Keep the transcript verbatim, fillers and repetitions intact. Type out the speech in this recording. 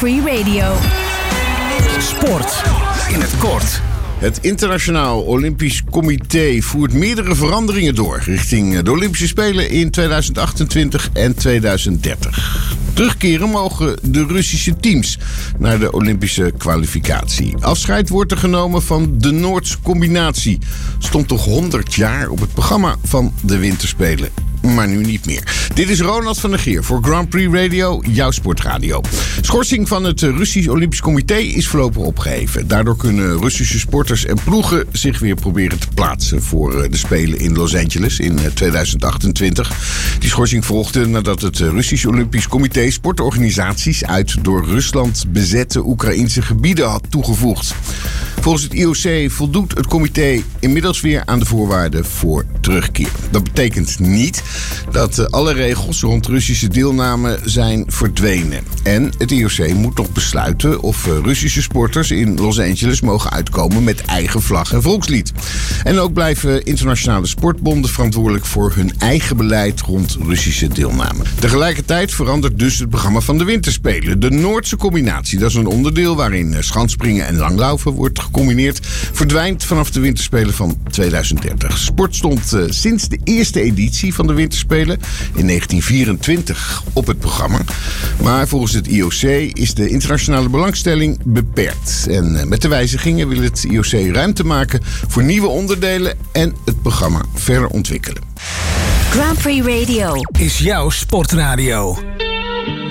Free Radio. Sport in het kort. Het Internationaal Olympisch Comité voert meerdere veranderingen door richting de Olympische Spelen in tweeduizend achtentwintig en tweeduizend dertig. Terugkeren mogen de Russische teams naar de Olympische kwalificatie. Afscheid wordt er genomen van de Noordse combinatie. Stond toch honderd jaar op het programma van de Winterspelen. Maar nu niet meer. Dit is Ronald van der Geer voor Grand Prix Radio, jouw sportradio. Schorsing van het Russisch Olympisch Comité is voorlopig opgeheven. Daardoor kunnen Russische sporters en ploegen zich weer proberen te plaatsen voor de Spelen in Los Angeles in tweeduizend achtentwintig. Die schorsing volgde nadat het Russisch Olympisch Comité sportorganisaties uit door Rusland bezette Oekraïnse gebieden had toegevoegd. Volgens het I O C voldoet het comité inmiddels weer aan de voorwaarden voor terugkeer. Dat betekent niet dat alle regels rond Russische deelname zijn verdwenen. En het I O C moet nog besluiten of Russische sporters in Los Angeles mogen uitkomen met eigen vlag en volkslied. En ook blijven internationale sportbonden verantwoordelijk voor hun eigen beleid rond Russische deelname. Tegelijkertijd verandert dus het programma van de Winterspelen. De Noordse combinatie, dat is een onderdeel waarin schansspringen en langlaufen wordt gecombineerd, verdwijnt vanaf de Winterspelen van tweeduizend dertig. Sport stond uh, sinds de eerste editie van de Winterspelen in negentien vierentwintig op het programma. Maar volgens het I O C is de internationale belangstelling beperkt. En uh, met de wijzigingen wil het I O C ruimte maken voor nieuwe onderdelen en het programma verder ontwikkelen. Grand Prix Radio is jouw sportradio.